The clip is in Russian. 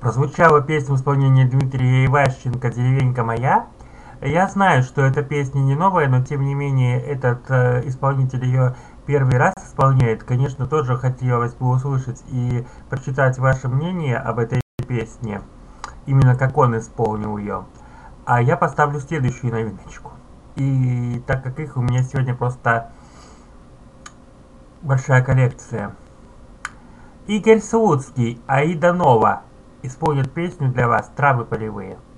Прозвучала песня в исполнении Дмитрия Иващенко «Деревенька моя». Я знаю, что эта песня не новая, но тем не менее этот исполнитель ее первый раз исполняет. Конечно, тоже хотелось бы услышать и прочитать ваше мнение об этой песне, именно как он исполнил ее. А я поставлю следующую новиночку. И так как их у меня сегодня просто большая коллекция. Игорь Слуцкий, Аида Нова исполнит песню для вас «Травы полевые».